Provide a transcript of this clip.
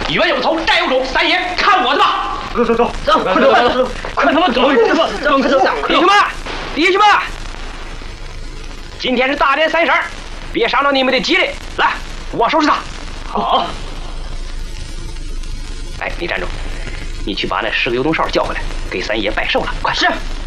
冤有头，债有主，三爷看我的吧！ 走，快走，快他妈走！ 弟兄们，今天是大年30，别伤着你们的脊梁。来，我收拾他。 好。 哎，你站住！你去把那10个油灯哨叫回来，给三爷拜寿了。快！ 是。